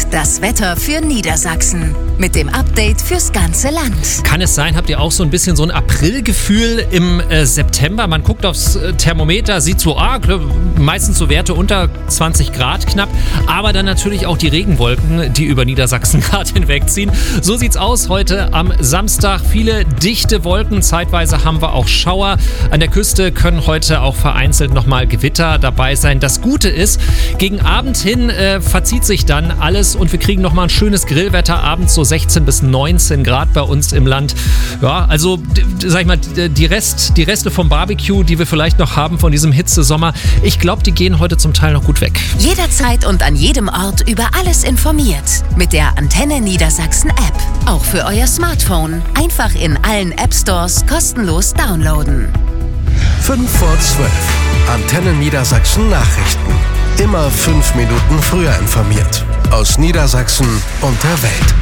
Das Wetter für Niedersachsen mit dem Update fürs ganze Land. Kann es sein, habt ihr auch so ein bisschen so ein Aprilgefühl im September? Man guckt aufs Thermometer, sieht so, meistens so Werte unter 20 Grad knapp, aber dann natürlich auch die Regenwolken, die über Niedersachsen gerade hinwegziehen. So sieht's aus heute am Samstag. Viele dichte Wolken, zeitweise haben wir auch Schauer. An der Küste können heute auch vereinzelt nochmal Gewitter dabei sein. Das Gute ist, gegen Abend hin verzieht sich dann alles und wir kriegen nochmal ein schönes Grillwetter, abends so 16 bis 19 Grad bei uns im Land. Ja, also sag ich mal, die Reste vom Barbecue, die wir vielleicht noch haben von diesem Hitzesommer, ich glaube, die gehen heute zum Teil noch gut weg. Jederzeit und an jedem Ort über alles informiert. Mit der Antenne Niedersachsen App. Auch für euer Smartphone. Einfach in allen App Stores kostenlos downloaden. 5 vor 12. Antenne Niedersachsen Nachrichten. Immer 5 Minuten früher informiert. Aus Niedersachsen und der Welt.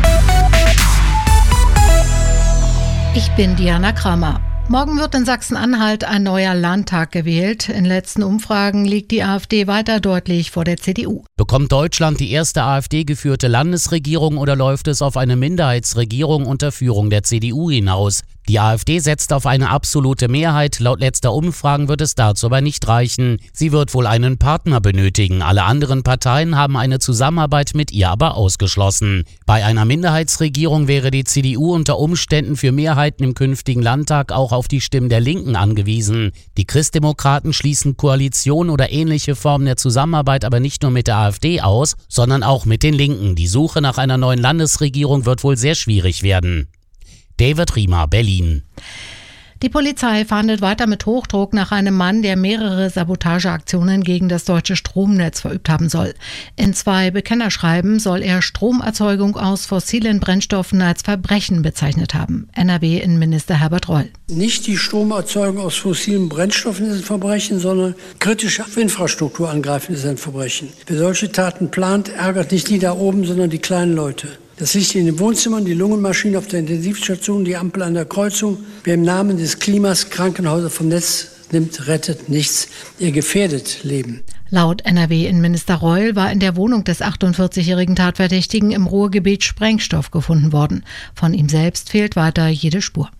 Ich bin Diana Kramer. Morgen wird in Sachsen-Anhalt ein neuer Landtag gewählt. In letzten Umfragen liegt die AfD weiter deutlich vor der CDU. Bekommt Deutschland die erste AfD-geführte Landesregierung oder läuft es auf eine Minderheitsregierung unter Führung der CDU hinaus? Die AfD setzt auf eine absolute Mehrheit. Laut letzter Umfragen wird es dazu aber nicht reichen. Sie wird wohl einen Partner benötigen. Alle anderen Parteien haben eine Zusammenarbeit mit ihr aber ausgeschlossen. Bei einer Minderheitsregierung wäre die CDU unter Umständen für Mehrheiten im künftigen Landtag auch auf die Stimmen der Linken angewiesen. Die Christdemokraten schließen Koalition oder ähnliche Formen der Zusammenarbeit aber nicht nur mit der AfD aus, sondern auch mit den Linken. Die Suche nach einer neuen Landesregierung wird wohl sehr schwierig werden. David Riemer, Berlin. Die Polizei fahndet weiter mit Hochdruck nach einem Mann, der mehrere Sabotageaktionen gegen das deutsche Stromnetz verübt haben soll. In 2 Bekennerschreiben soll er Stromerzeugung aus fossilen Brennstoffen als Verbrechen bezeichnet haben. NRW-Innenminister Herbert Reul. Nicht die Stromerzeugung aus fossilen Brennstoffen ist ein Verbrechen, sondern kritische Infrastruktur angreifen ist ein Verbrechen. Wer solche Taten plant, ärgert nicht die da oben, sondern die kleinen Leute. Das Licht in den Wohnzimmern, die Lungenmaschine auf der Intensivstation, die Ampel an der Kreuzung. Wer im Namen des Klimas Krankenhäuser vom Netz nimmt, rettet nichts. Ihr gefährdet Leben. Laut NRW-Innenminister Reul war in der Wohnung des 48-jährigen Tatverdächtigen im Ruhrgebiet Sprengstoff gefunden worden. Von ihm selbst fehlt weiter jede Spur.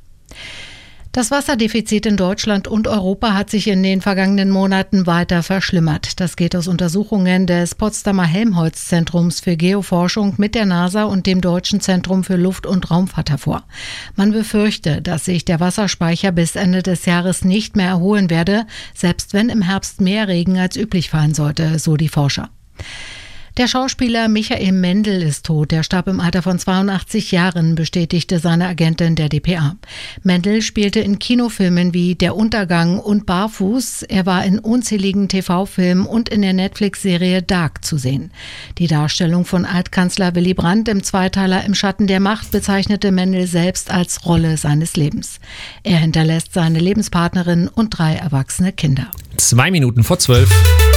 Das Wasserdefizit in Deutschland und Europa hat sich in den vergangenen Monaten weiter verschlimmert. Das geht aus Untersuchungen des Potsdamer Helmholtz-Zentrums für Geoforschung mit der NASA und dem Deutschen Zentrum für Luft- und Raumfahrt hervor. Man befürchte, dass sich der Wasserspeicher bis Ende des Jahres nicht mehr erholen werde, selbst wenn im Herbst mehr Regen als üblich fallen sollte, so die Forscher. Der Schauspieler Michael Mendl ist tot. Er starb im Alter von 82 Jahren, bestätigte seine Agentin der dpa. Mendl spielte in Kinofilmen wie Der Untergang und Barfuß. Er war in unzähligen TV-Filmen und in der Netflix-Serie Dark zu sehen. Die Darstellung von Altkanzler Willy Brandt im Zweiteiler Im Schatten der Macht bezeichnete Mendl selbst als Rolle seines Lebens. Er hinterlässt seine Lebenspartnerin und 3 erwachsene Kinder. 2 Minuten vor 12.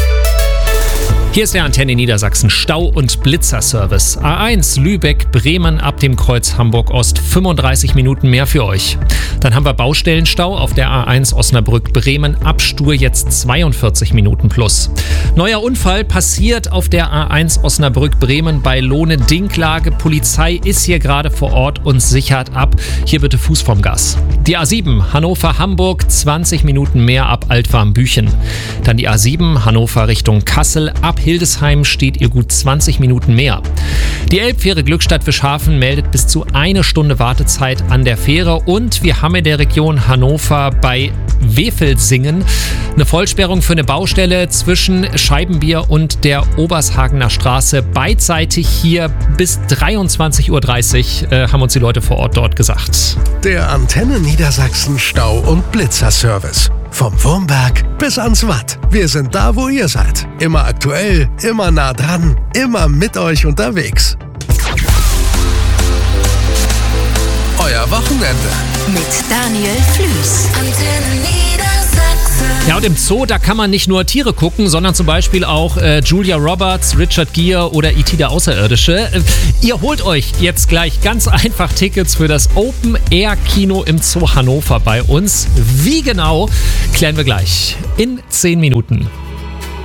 Hier ist der Antenne Niedersachsen Stau- und Blitzerservice. A1 Lübeck-Bremen ab dem Kreuz Hamburg-Ost. 35 Minuten mehr für euch. Dann haben wir Baustellenstau auf der A1 Osnabrück-Bremen. Ab Stur jetzt 42 Minuten plus. Neuer Unfall passiert auf der A1 Osnabrück-Bremen bei Lohne-Dinklage. Polizei ist hier gerade vor Ort und sichert ab. Hier bitte Fuß vom Gas. Die A7 Hannover-Hamburg. 20 Minuten mehr ab Altwarmbüchen. Dann die A7 Hannover Richtung Kassel. Ab Hildesheim steht ihr gut 20 Minuten mehr. Die Elbfähre Glückstadt-Fischhafen meldet bis zu 1 Stunde Wartezeit an der Fähre und wir haben in der Region Hannover bei Wefelsingen eine Vollsperrung für eine Baustelle zwischen Scheibenbier und der Obershagener Straße. Beidseitig hier bis 23:30 Uhr haben uns die Leute vor Ort dort gesagt. Der Antenne Niedersachsen Stau- und Blitzerservice. Vom Wurmberg bis ans Watt. Wir sind da, wo ihr seid. Immer aktuell, immer nah dran, immer mit euch unterwegs. Euer Wochenende. Mit Daniel Flüß. Antenne Niedersachsen. Ja, und im Zoo, da kann man nicht nur Tiere gucken, sondern zum Beispiel auch Julia Roberts, Richard Gere oder E.T. der Außerirdische. Ihr holt euch jetzt gleich ganz einfach Tickets für das Open-Air-Kino im Zoo Hannover bei uns. Wie genau, klären wir gleich in 10 Minuten.